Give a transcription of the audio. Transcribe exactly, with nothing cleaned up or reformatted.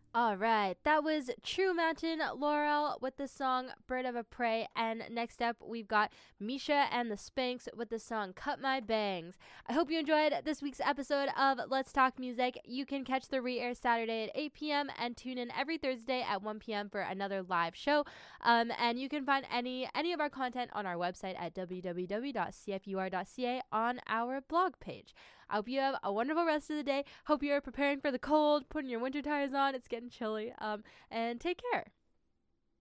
All right, that was True Mountain Laurel with the song Bird of a Prey. And next up, we've got Misha and the Spanks with the song Cut My Bangs. I hope you enjoyed this week's episode of Let's Talk Music. You can catch the re air Saturday at eight p.m. and tune in every Thursday at one p.m. for another live show. Um, and you can find any, any of our content on our website at w w w dot c f u r dot c a on our blog page. I hope you have a wonderful rest of the day. Hope you're preparing for the cold, putting your winter tires on. It's getting chilly. Um, and take care.